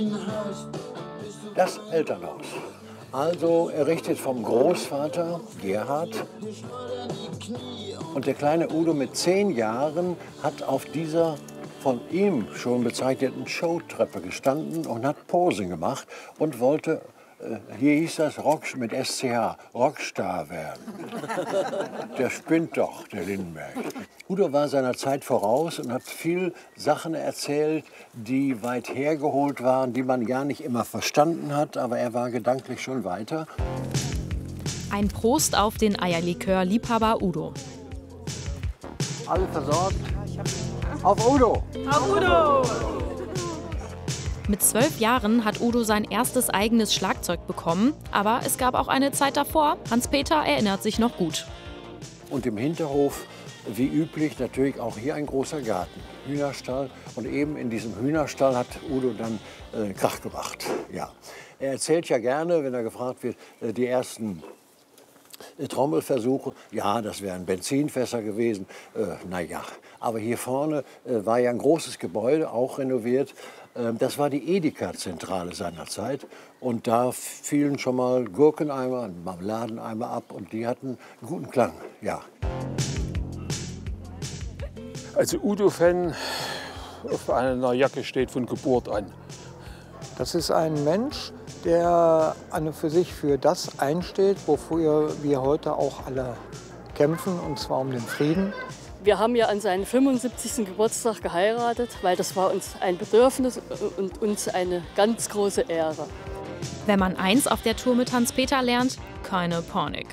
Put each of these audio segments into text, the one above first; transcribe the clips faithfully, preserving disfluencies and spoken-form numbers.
Das Elternhaus. Also errichtet vom Großvater Gerhard. Und der kleine Udo mit zehn Jahren hat auf dieser von ihm schon bezeichneten Showtreppe gestanden und hat Posen gemacht und wollte, äh, hier hieß das Rock mit S C H, Rockstar werden. Der spinnt doch, der Lindenberg. Udo war seiner Zeit voraus und hat viel Sachen erzählt, die weit hergeholt waren, die man gar nicht immer verstanden hat, aber er war gedanklich schon weiter. Ein Prost auf den Eierlikör-Liebhaber Udo. Alle versorgt. Auf Udo! Auf Udo! Mit zwölf Jahren hat Udo sein erstes eigenes Schlagzeug bekommen. Aber es gab auch eine Zeit davor. Hans-Peter erinnert sich noch gut. Und im Hinterhof, wie üblich, natürlich auch hier ein großer Garten. Hühnerstall. Und eben in diesem Hühnerstall hat Udo dann äh, Krach gemacht. Ja. Er erzählt ja gerne, wenn er gefragt wird, äh, die ersten äh, Trommelversuche. Ja, das wären Benzinfässer gewesen. Äh, naja. Aber hier vorne äh, war ja ein großes Gebäude, auch renoviert. Ähm, das war die Edeka-Zentrale seiner Zeit. Und da fielen schon mal Gurkeneimer und Marmeladeneimer ab. Und die hatten einen guten Klang, ja. Also Udo-Fan auf einer Jacke steht von Geburt an. Das ist ein Mensch, der an und für sich für das einsteht, wofür wir heute auch alle kämpfen, und zwar um den Frieden. Wir haben ja an seinen fünfundsiebzigsten Geburtstag geheiratet, weil das war uns ein Bedürfnis und uns eine ganz große Ehre. Wenn man eins auf der Tour mit Hans-Peter lernt, keine Panik.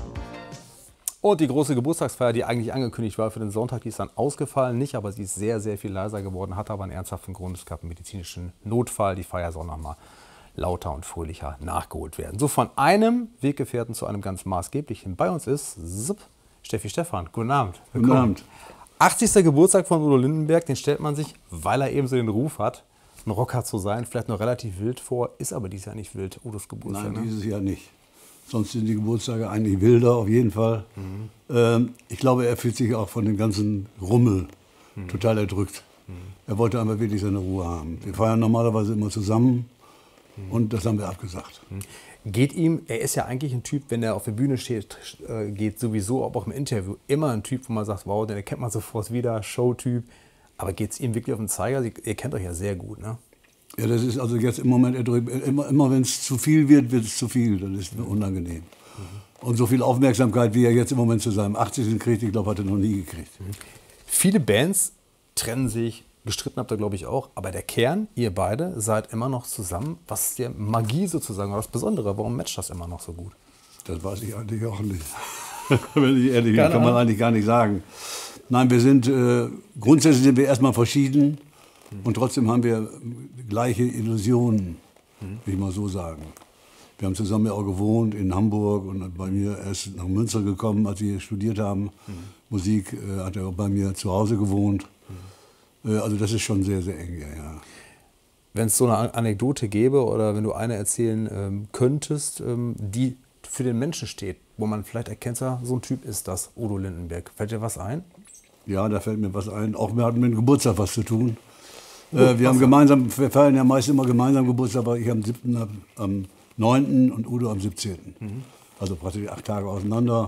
Und die große Geburtstagsfeier, die eigentlich angekündigt war für den Sonntag, die ist dann ausgefallen. Nicht, aber sie ist sehr, sehr viel leiser geworden, hatte aber einen ernsthaften Grund. Es gab einen medizinischen Notfall. Die Feier soll noch mal lauter und fröhlicher nachgeholt werden. So, von einem Weggefährten zu einem ganz maßgeblichen. Bei uns ist Zip, Steffi Stephan. Guten Abend. Willkommen. Guten Abend. achtzigster Geburtstag von Udo Lindenberg, den stellt man sich, weil er eben so den Ruf hat, ein Rocker zu sein, vielleicht noch relativ wild vor. Ist aber dieses Jahr nicht wild, Udos Geburtstag. Nein, ne? dieses Jahr nicht. Sonst sind die Geburtstage eigentlich wilder, auf jeden Fall. Mhm. Ähm, ich glaube, er fühlt sich auch von dem ganzen Rummel mhm. total erdrückt. Mhm. Er wollte einfach wirklich seine Ruhe haben. Wir feiern normalerweise immer zusammen mhm. und das haben wir abgesagt. Mhm. Geht ihm, er ist ja eigentlich ein Typ, wenn er auf der Bühne steht, äh, geht sowieso, aber auch im Interview, immer ein Typ, wo man sagt, wow, den erkennt man sofort wieder, Showtyp. Aber geht es ihm wirklich auf den Zeiger? Ihr kennt euch ja sehr gut, ne? Ja, das ist also jetzt im Moment erdrückt. Immer, immer wenn es zu viel wird, wird es zu viel. Das ist unangenehm. Mhm. Und so viel Aufmerksamkeit, wie er jetzt im Moment zu seinem achtzigsten kriegt, ich glaube, hat er noch nie gekriegt. Mhm. Viele Bands trennen sich, gestritten habt ihr, glaube ich, auch. Aber der Kern, ihr beide, seid immer noch zusammen. Was ist die Magie sozusagen, oder das Besondere? Warum matcht das immer noch so gut? Das weiß ich eigentlich auch nicht. Wenn ich ehrlich bin, kann man eigentlich gar nicht sagen. Nein, wir sind, äh, grundsätzlich sind wir erstmal verschieden. Und trotzdem haben wir gleiche Illusionen, mhm. will ich mal so sagen. Wir haben zusammen ja auch gewohnt in Hamburg und bei mir erst nach Münster gekommen, als wir studiert haben. Mhm. Musik äh, hat er auch bei mir zu Hause gewohnt. Mhm. Äh, also das ist schon sehr, sehr eng, ja. ja. Wenn es so eine Anekdote gäbe oder wenn du eine erzählen ähm, könntest, ähm, die für den Menschen steht, wo man vielleicht erkennt, so ein Typ ist das, Udo Lindenberg. Fällt dir was ein? Ja, da fällt mir was ein. Auch wir hatten mit dem Geburtstag was zu tun. Äh, wir haben gemeinsam, wir feiern ja meist immer gemeinsam Geburtstag, aber ich am siebten, am neunten und Udo am siebzehnten Mhm. Also praktisch acht Tage auseinander.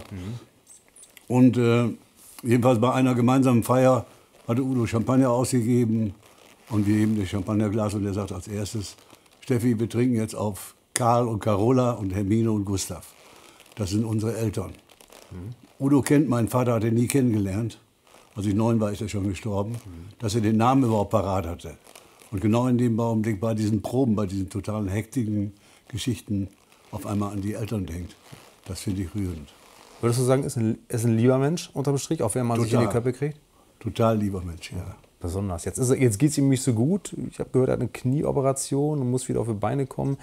Mhm. Und äh, jedenfalls bei einer gemeinsamen Feier hatte Udo Champagner ausgegeben und wir heben das Champagnerglas und er sagt als erstes, Steffi, wir trinken jetzt auf Karl und Carola und Hermine und Gustav. Das sind unsere Eltern. Mhm. Udo kennt meinen Vater, hat er nie kennengelernt. Als ich neun war, ist er schon gestorben, mhm. dass er den Namen überhaupt parat hatte. Und genau in dem Augenblick, bei diesen Proben, bei diesen totalen hektigen Geschichten, auf einmal an die Eltern denkt. Das finde ich rührend. Würdest du sagen, ist ein, ist ein lieber Mensch, unterm Strich, auch wenn man Total. sich in die Köpfe kriegt? Total lieber Mensch, ja. Besonders. Jetzt, ist er, jetzt geht es ihm nicht so gut. Ich habe gehört, er hat eine Knieoperation und muss wieder auf die Beine kommen.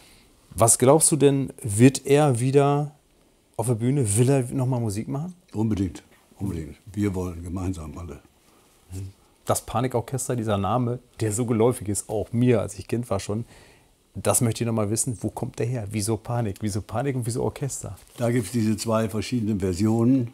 Was glaubst du denn, wird er wieder auf der Bühne, will er nochmal Musik machen? Unbedingt. Unbedingt. Wir wollen gemeinsam alle. Das Panikorchester, dieser Name, der so geläufig ist, auch mir, als ich Kind war schon, das möchte ich noch mal wissen, wo kommt der her? Wieso Panik? Wieso Panik und wieso Orchester? Da gibt es diese zwei verschiedenen Versionen.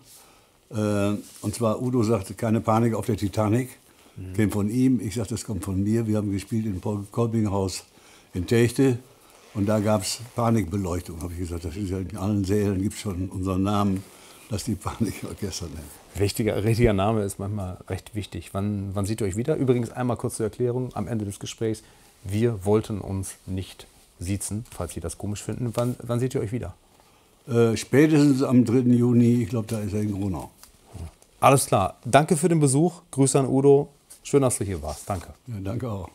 Und zwar, Udo sagte, keine Panik auf der Titanic. Mhm. Käme von ihm. Ich sagte, das kommt von mir. Wir haben gespielt im Paul Kolping Haus in Techte. Und da gab es Panikbeleuchtung, habe ich gesagt. Das ist ja in allen Sälen gibt es schon unseren Namen, dass die Panikorchester nennen. Richtiger, richtiger Name ist manchmal recht wichtig. Wann, wann seht ihr euch wieder? Übrigens einmal kurz zur Erklärung am Ende des Gesprächs. Wir wollten uns nicht siezen, falls Sie das komisch finden. Wann, wann seht ihr euch wieder? Äh, spätestens am dritten Juni, ich glaube, da ist er in Gronau. Alles klar. Danke für den Besuch. Grüße an Udo. Schön, dass du hier warst. Danke. Ja, danke auch.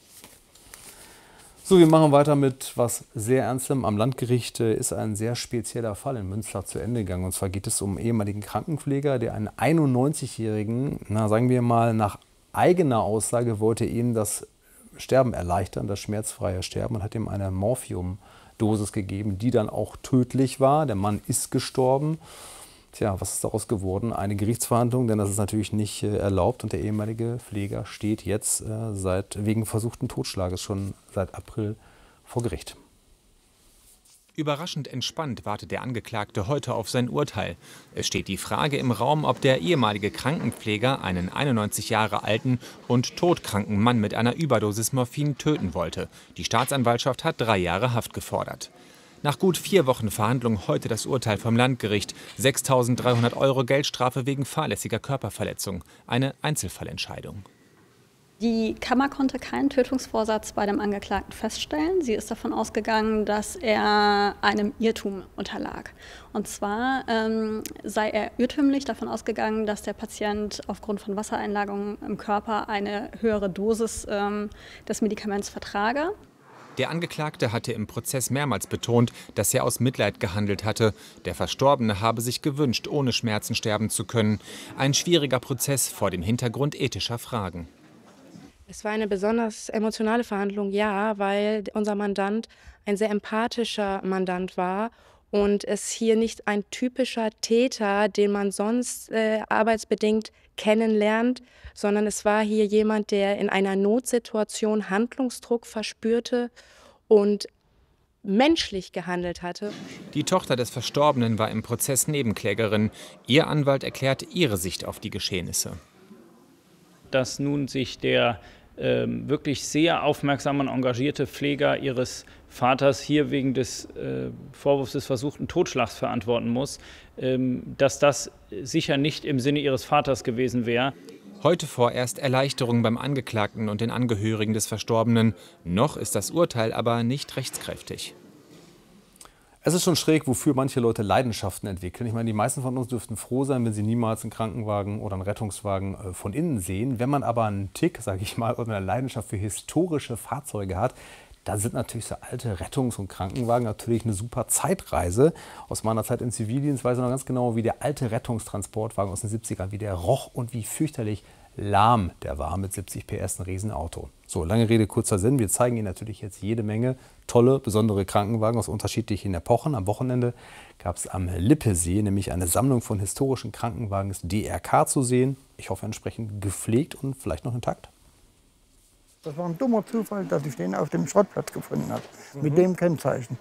So, wir machen weiter mit was sehr Ernstem. Am Landgericht ist ein sehr spezieller Fall in Münster zu Ende gegangen. Und zwar geht es um einen ehemaligen Krankenpfleger, der einen einundneunzigjährigen, na, sagen wir mal, nach eigener Aussage wollte ihm das Sterben erleichtern, das schmerzfreie Sterben, und hat ihm eine Morphiumdosis gegeben, die dann auch tödlich war. Der Mann ist gestorben. Tja, was ist daraus geworden? Eine Gerichtsverhandlung, denn das ist natürlich nicht äh, erlaubt. Und der ehemalige Pfleger steht jetzt äh, seit, wegen versuchten Totschlages schon seit April vor Gericht. Überraschend entspannt wartet der Angeklagte heute auf sein Urteil. Es steht die Frage im Raum, ob der ehemalige Krankenpfleger einen einundneunzig Jahre alten und todkranken Mann mit einer Überdosis Morphin töten wollte. Die Staatsanwaltschaft hat drei Jahre Haft gefordert. Nach gut vier Wochen Verhandlung heute das Urteil vom Landgericht. sechstausenddreihundert Euro Geldstrafe wegen fahrlässiger Körperverletzung. Eine Einzelfallentscheidung. Die Kammer konnte keinen Tötungsvorsatz bei dem Angeklagten feststellen. Sie ist davon ausgegangen, dass er einem Irrtum unterlag. Und zwar ähm, sei er irrtümlich davon ausgegangen, dass der Patient aufgrund von Wassereinlagerungen im Körper eine höhere Dosis ähm, des Medikaments vertrage. Der Angeklagte hatte im Prozess mehrmals betont, dass er aus Mitleid gehandelt hatte. Der Verstorbene habe sich gewünscht, ohne Schmerzen sterben zu können. Ein schwieriger Prozess vor dem Hintergrund ethischer Fragen. Es war eine besonders emotionale Verhandlung, ja, weil unser Mandant ein sehr empathischer Mandant war und es hier nicht ein typischer Täter, den man sonst äh, arbeitsbedingt kennenlernt, sondern es war hier jemand, der in einer Notsituation Handlungsdruck verspürte und menschlich gehandelt hatte. Die Tochter des Verstorbenen war im Prozess Nebenklägerin. Ihr Anwalt erklärte ihre Sicht auf die Geschehnisse. Dass nun sich der äh, wirklich sehr aufmerksame und engagierte Pfleger ihres Vaters hier wegen des äh, Vorwurfs des versuchten Totschlags verantworten muss, ähm, dass das sicher nicht im Sinne ihres Vaters gewesen wäre. Heute vorerst Erleichterung beim Angeklagten und den Angehörigen des Verstorbenen. Noch ist das Urteil aber nicht rechtskräftig. Es ist schon schräg, wofür manche Leute Leidenschaften entwickeln. Ich meine, die meisten von uns dürften froh sein, wenn sie niemals einen Krankenwagen oder einen Rettungswagen äh, von innen sehen. Wenn man aber einen Tick, sage ich mal, oder eine Leidenschaft für historische Fahrzeuge hat, da sind natürlich so alte Rettungs- und Krankenwagen natürlich eine super Zeitreise. Aus meiner Zeit im Zivildienst weiß ich noch ganz genau, wie der alte Rettungstransportwagen aus den siebzigern, wie der roch und wie fürchterlich lahm der war mit siebzig P S, ein Riesenauto. So, lange Rede, kurzer Sinn. Wir zeigen Ihnen natürlich jetzt jede Menge tolle, besondere Krankenwagen aus unterschiedlichen Epochen. Am Wochenende gab es am Lippesee nämlich eine Sammlung von historischen Krankenwagen des D R K zu sehen. Ich hoffe, entsprechend gepflegt und vielleicht noch intakt. Das war ein dummer Zufall, dass ich den auf dem Schrottplatz gefunden habe, mhm. mit dem Kennzeichen.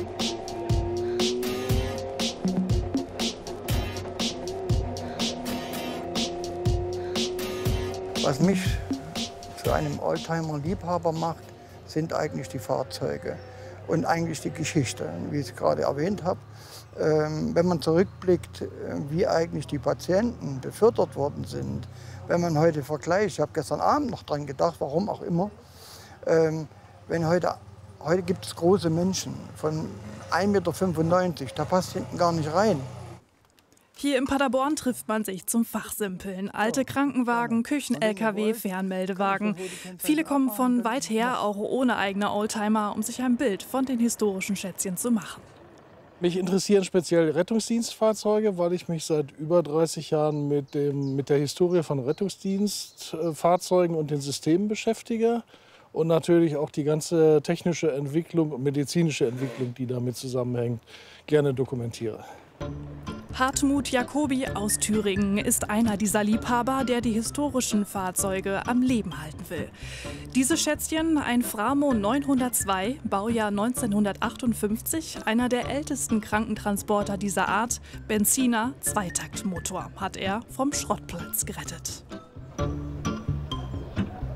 Was mich zu einem Oldtimer-Liebhaber macht, sind eigentlich die Fahrzeuge und eigentlich die Geschichte, wie ich es gerade erwähnt habe. Ähm, wenn man zurückblickt, wie eigentlich die Patienten befördert worden sind, wenn man heute vergleicht, ich habe gestern Abend noch dran gedacht, warum auch immer, ähm, wenn heute, heute gibt es große Menschen von ein Meter fünfundneunzig, da passt hinten gar nicht rein. Hier in Paderborn trifft man sich zum Fachsimpeln. Alte Krankenwagen, Küchen-L K W, Fernmeldewagen. Viele kommen von weit her, auch ohne eigene Oldtimer, um sich ein Bild von den historischen Schätzchen zu machen. Mich interessieren speziell Rettungsdienstfahrzeuge, weil ich mich seit über dreißig Jahren mit, dem, mit der Historie von Rettungsdienstfahrzeugen und den Systemen beschäftige. Und natürlich auch die ganze technische Entwicklung und medizinische Entwicklung, die damit zusammenhängt, gerne dokumentiere. Hartmut Jacobi aus Thüringen ist einer dieser Liebhaber, der die historischen Fahrzeuge am Leben halten will. Diese Schätzchen, ein Framo neunhundertzwei, Baujahr neunzehnhundertachtundfünfzig, einer der ältesten Krankentransporter dieser Art, Benziner, Zweitaktmotor, hat er vom Schrottplatz gerettet.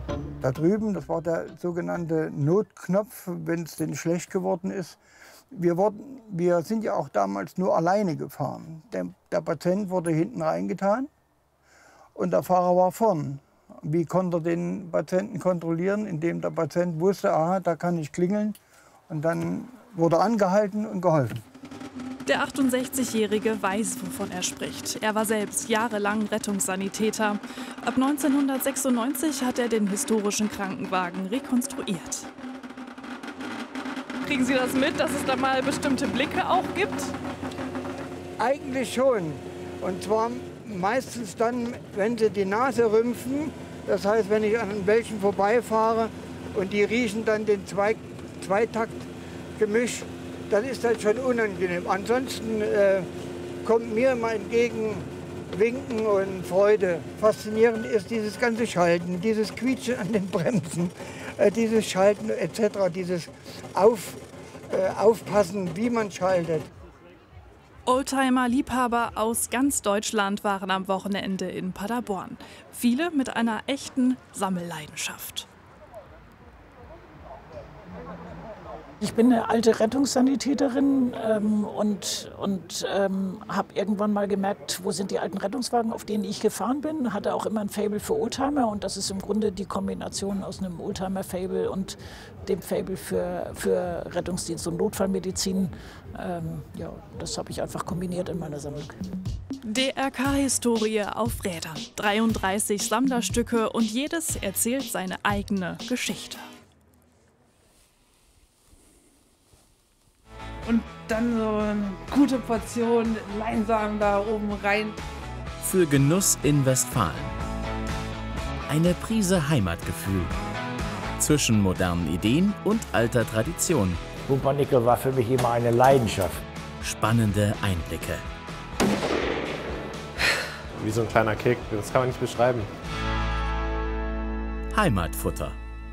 Da drüben, das war der sogenannte Notknopf, wenn es denn schlecht geworden ist. Wir, wurden, wir sind ja auch damals nur alleine gefahren. Der, der Patient wurde hinten reingetan und der Fahrer war vorn. Wie konnte er den Patienten kontrollieren? Indem der Patient wusste, aha, da kann ich klingeln. Und dann wurde angehalten und geholfen. Der achtundsechzigjährige weiß, wovon er spricht. Er war selbst jahrelang Rettungssanitäter. Ab neunzehnhundertsechsundneunzig hat er den historischen Krankenwagen rekonstruiert. Kriegen Sie das mit, dass es da mal bestimmte Blicke auch gibt? Eigentlich schon. Und zwar meistens dann, wenn sie die Nase rümpfen. Das heißt, wenn ich an welchen vorbeifahre und die riechen dann den Zwei Zweitaktgemisch, dann ist das schon unangenehm. Ansonsten äh, kommt mir immer entgegen Winken und Freude. Faszinierend ist dieses ganze Schalten, dieses Quietschen an den Bremsen, äh, dieses Schalten et cetera, dieses Auf, äh, Aufpassen, wie man schaltet. Oldtimer-Liebhaber aus ganz Deutschland waren am Wochenende in Paderborn. Viele mit einer echten Sammelleidenschaft. Ich bin eine alte Rettungssanitäterin ähm, und, und ähm, habe irgendwann mal gemerkt, wo sind die alten Rettungswagen, auf denen ich gefahren bin. Hatte auch immer ein Faible für Oldtimer und das ist im Grunde die Kombination aus einem Oldtimer-Faible und dem Faible für, für Rettungsdienst und Notfallmedizin. Ähm, ja, das habe ich einfach kombiniert in meiner Sammlung. D R K-Historie auf Rädern. dreiunddreißig Sammlerstücke und jedes erzählt seine eigene Geschichte. Und dann so eine gute Portion Leinsamen da oben rein. Für Genuss in Westfalen. Eine Prise Heimatgefühl. Zwischen modernen Ideen und alter Tradition. Pumpernickel war für mich immer eine Leidenschaft. Spannende Einblicke. Wie so ein kleiner Kick, das kann man nicht beschreiben. Heimatfutter.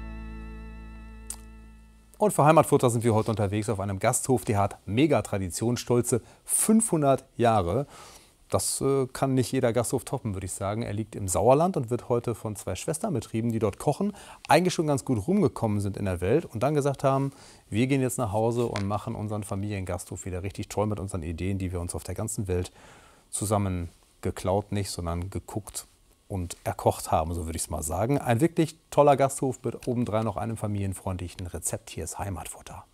Und für Heimatfutter sind wir heute unterwegs auf einem Gasthof, der hat Megatradition, stolze fünfhundert Jahre. Das äh, kann nicht jeder Gasthof toppen, würde ich sagen. Er liegt im Sauerland und wird heute von zwei Schwestern betrieben, die dort kochen, eigentlich schon ganz gut rumgekommen sind in der Welt und dann gesagt haben, wir gehen jetzt nach Hause und machen unseren Familiengasthof wieder richtig toll mit unseren Ideen, die wir uns auf der ganzen Welt zusammen geklaut nicht, sondern geguckt und erkocht haben, so würde ich es mal sagen. Ein wirklich toller Gasthof mit obendrein noch einem familienfreundlichen Rezept. Hier ist Heimatfutter.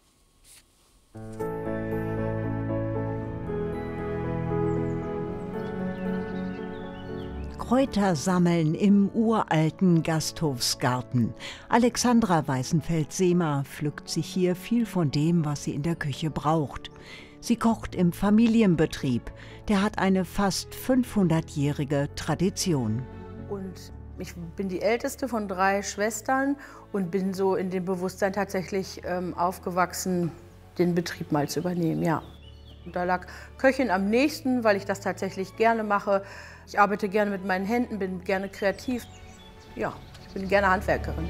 Kräuter sammeln im uralten Gasthofsgarten. Alexandra Weißenfeld-Sehmer pflückt sich hier viel von dem, was sie in der Küche braucht. Sie kocht im Familienbetrieb. Der hat eine fast fünfhundertjährige Tradition. Und ich bin die älteste von drei Schwestern und bin so in dem Bewusstsein tatsächlich ähm, aufgewachsen, den Betrieb mal zu übernehmen, ja. Und da lag Köchin am nächsten, weil ich das tatsächlich gerne mache. Ich arbeite gerne mit meinen Händen, bin gerne kreativ. Ja, ich bin gerne Handwerkerin.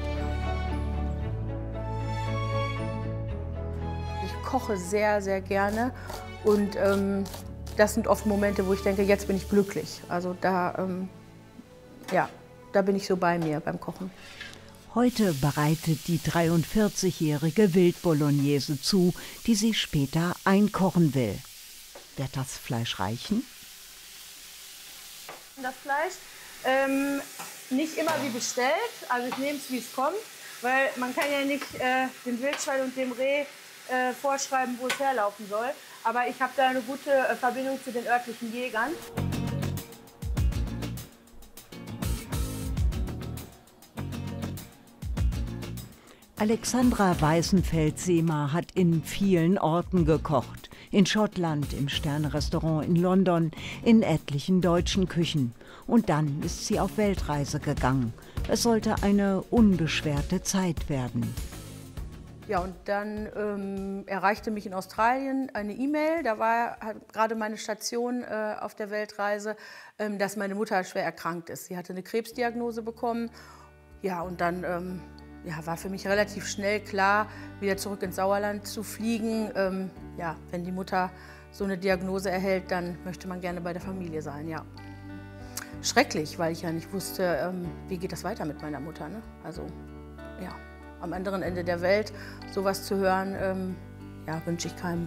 Ich koche sehr, sehr gerne und ähm, das sind oft Momente, wo ich denke, jetzt bin ich glücklich. Also da, ähm, ja, da bin ich so bei mir beim Kochen. Heute bereitet die dreiundvierzigjährige Wildbolognese zu, die sie später einkochen will. Wird das Fleisch reichen? Das Fleisch ähm, nicht immer wie bestellt, also ich nehme es wie es kommt, weil man kann ja nicht äh, dem Wildschwein und dem Reh äh, vorschreiben, wo es herlaufen soll. Aber ich habe da eine gute äh, Verbindung zu den örtlichen Jägern. Alexandra Weißenfeld-Sehmer hat in vielen Orten gekocht. In Schottland, im Sterne-Restaurant in London, in etlichen deutschen Küchen. Und dann ist sie auf Weltreise gegangen. Es sollte eine unbeschwerte Zeit werden. Ja, und dann ähm, erreichte mich in Australien eine E-Mail, da war gerade meine Station äh, auf der Weltreise, ähm, dass meine Mutter schwer erkrankt ist. Sie hatte eine Krebsdiagnose bekommen. Ja, und dann ähm, ja, war für mich relativ schnell klar, wieder zurück ins Sauerland zu fliegen. Ähm, ja, wenn die Mutter so eine Diagnose erhält, dann möchte man gerne bei der Familie sein, ja. Schrecklich, weil ich ja nicht wusste, ähm, wie geht das weiter mit meiner Mutter, ne? Also ja, am anderen Ende der Welt sowas zu hören, ähm, ja, wünsche ich keinem.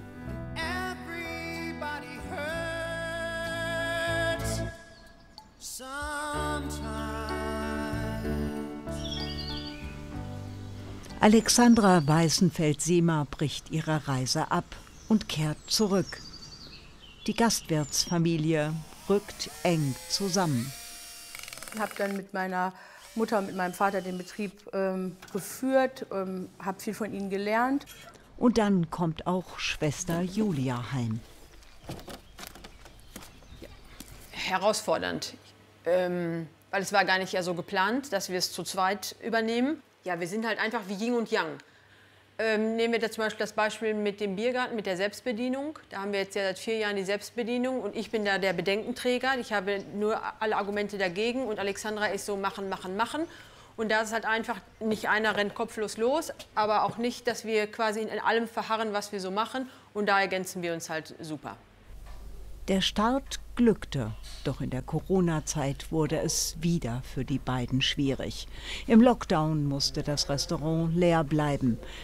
Alexandra Weißenfeld-Sehmer bricht ihre Reise ab und kehrt zurück. Die Gastwirtsfamilie rückt eng zusammen. Ich habe dann mit meiner Mutter und mit meinem Vater den Betrieb ähm, geführt, ähm, habe viel von ihnen gelernt. Und dann kommt auch Schwester Julia heim. Herausfordernd, ähm, weil es war gar nicht ja so geplant, dass wir es zu zweit übernehmen. Ja, wir sind halt einfach wie Yin und Yang. Ähm, nehmen wir da zum Beispiel das Beispiel mit dem Biergarten, mit der Selbstbedienung. Da haben wir jetzt ja seit vier Jahren die Selbstbedienung und ich bin da der Bedenkenträger. Ich habe nur alle Argumente dagegen und Alexandra ist so machen, machen, machen. Und da ist halt einfach, nicht einer rennt kopflos los, aber auch nicht, dass wir quasi in allem verharren, was wir so machen. Und da ergänzen wir uns halt super. Der Start glückte, doch in der Corona-Zeit wurde es wieder für die beiden schwierig. Im Lockdown musste das Restaurant leer bleiben.